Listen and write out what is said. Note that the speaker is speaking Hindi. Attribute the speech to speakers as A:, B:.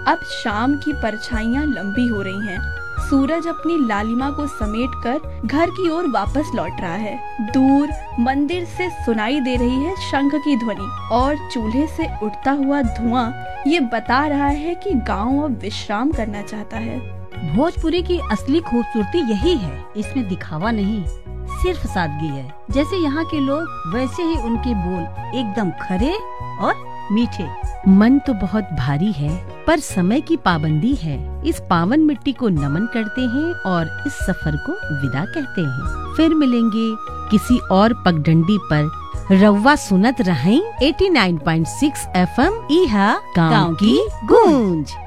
A: अब शाम की परछाइयाँ लंबी हो रही हैं। सूरज अपनी लालिमा को समेटकर घर की ओर वापस लौट रहा है। दूर मंदिर से सुनाई दे रही है शंख की ध्वनि और चूल्हे से उठता हुआ धुआं ये बता रहा है कि गांव अब विश्राम करना चाहता है।
B: भोजपुरी की असली खूबसूरती यही है, इसमें दिखावा नहीं, सिर्फ सादगी है। जैसे यहाँ के लोग वैसे ही उनके बोल एकदम खरे और मीठे।
C: मन तो बहुत भारी है पर समय की पाबंदी है। इस पावन मिट्टी को नमन करते हैं और इस सफर को विदा कहते हैं। फिर मिलेंगे किसी और पगडंडी पर। रउआ सुनत रहें 89.6 FM इहा गाँव की गूंज।